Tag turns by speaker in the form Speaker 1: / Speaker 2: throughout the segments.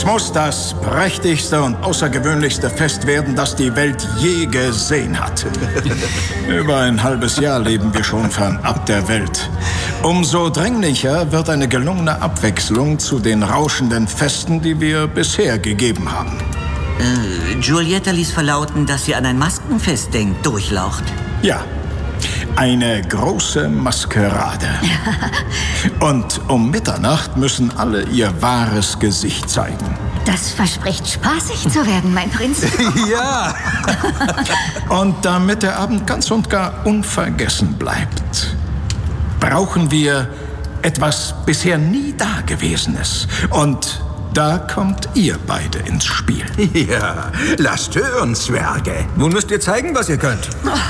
Speaker 1: Es muss das prächtigste und außergewöhnlichste Fest werden, das die Welt je gesehen hat. Über ein halbes Jahr leben wir schon fernab der Welt. Umso dringlicher wird eine gelungene Abwechslung zu den rauschenden Festen, die wir bisher gegeben haben.
Speaker 2: Giulietta ließ verlauten, dass sie an ein Maskenfest denkt, Durchlaucht.
Speaker 1: Ja, eine große Maskerade. Und um Mitternacht müssen alle ihr wahres Gesicht zeigen.
Speaker 3: Das verspricht spaßig zu werden, mein Prinz.
Speaker 4: Ja.
Speaker 1: Und damit der Abend ganz und gar unvergessen bleibt, brauchen wir etwas bisher nie Dagewesenes. Und da kommt ihr beide ins Spiel.
Speaker 4: Ja, lasst hören, Zwerge. Nun müsst ihr zeigen, was ihr könnt.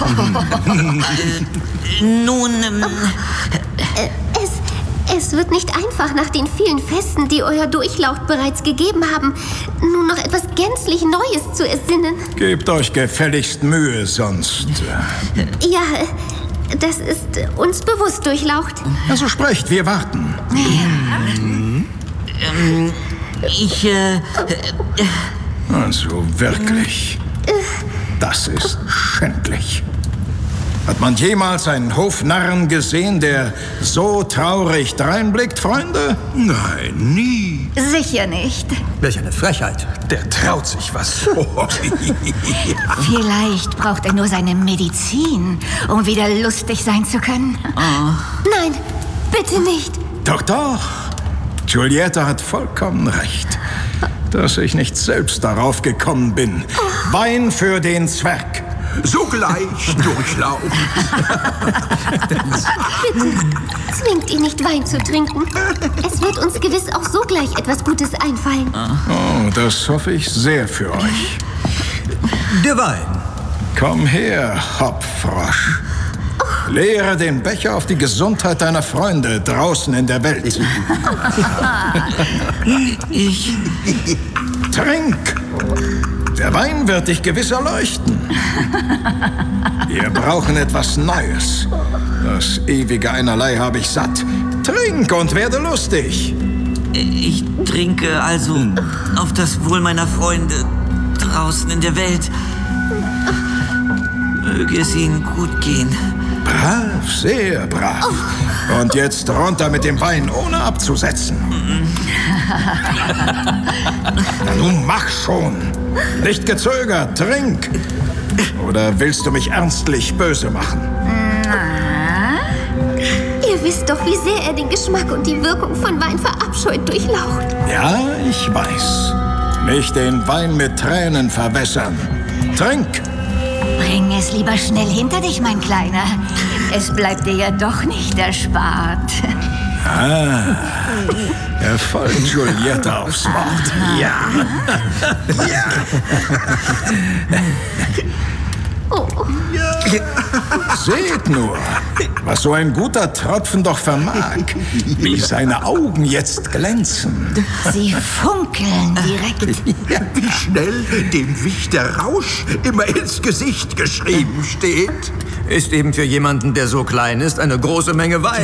Speaker 5: Es wird nicht einfach, nach den vielen Festen, die euer Durchlaucht bereits gegeben haben, nun noch etwas gänzlich Neues zu ersinnen.
Speaker 1: Gebt euch gefälligst Mühe, sonst...
Speaker 5: Ja, das ist uns bewusst, Durchlaucht.
Speaker 1: Also sprecht, wir warten. Also wirklich, das ist schändlich. Hat man jemals einen Hofnarren gesehen, der so traurig dreinblickt, Freunde?
Speaker 4: Nein, nie.
Speaker 3: Sicher nicht.
Speaker 4: Welch eine Frechheit. Der traut sich was.
Speaker 3: Vielleicht braucht er nur seine Medizin, um wieder lustig sein zu können.
Speaker 5: Nein, bitte nicht.
Speaker 1: Doch, doch. Giulietta hat vollkommen recht, dass ich nicht selbst darauf gekommen bin. Wein für den Zwerg.
Speaker 4: Sogleich Durchlaucht.
Speaker 5: Bitte, zwingt ihn nicht, Wein zu trinken. Es wird uns gewiss auch sogleich etwas Gutes einfallen.
Speaker 1: Oh, das hoffe ich sehr für euch.
Speaker 4: Der Wein.
Speaker 1: Komm her, Hopfrosch. Leere den Becher auf die Gesundheit deiner Freunde draußen in der Welt. Trink! Der Wein wird dich gewiss erleuchten. Wir brauchen etwas Neues. Das ewige Einerlei habe ich satt. Trink und werde lustig.
Speaker 2: Ich trinke also auf das Wohl meiner Freunde draußen in der Welt. Möge es ihnen gut gehen.
Speaker 1: Brav, sehr brav. Und jetzt runter mit dem Wein, ohne abzusetzen. Na nun, mach schon. Nicht gezögert, trink. Oder willst du mich ernstlich böse machen?
Speaker 5: Ihr wisst doch, wie sehr er den Geschmack und die Wirkung von Wein verabscheut, Durchlaucht.
Speaker 1: Ja, ich weiß. Nicht den Wein mit Tränen verwässern. Trink.
Speaker 3: Bring es lieber schnell hinter dich, mein Kleiner. Es bleibt dir ja doch nicht erspart.
Speaker 1: Er folgt Giulietta aufs Wort. Ja. Seht nur, was so ein guter Tropfen doch vermag. Wie seine Augen jetzt glänzen.
Speaker 3: Sie funkeln direkt.
Speaker 4: Ja, wie schnell dem Wicht der Rausch immer ins Gesicht geschrieben steht.
Speaker 6: Ist eben für jemanden, der so klein ist, eine große Menge Wein.